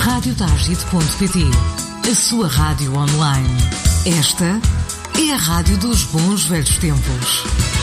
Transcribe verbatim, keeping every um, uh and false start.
rádio tagit ponto pt, a sua rádio online. Esta é a rádio dos bons velhos tempos.